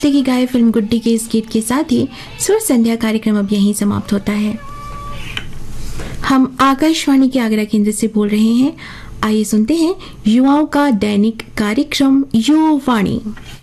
की गाय फिल्म गुड्डी के इस गीत के साथ ही सुर संध्या कार्यक्रम अब यहीं समाप्त होता है। हम आकाशवाणी के आगरा केंद्र से बोल रहे हैं। आइए सुनते हैं युवाओं का दैनिक कार्यक्रम युवावाणी।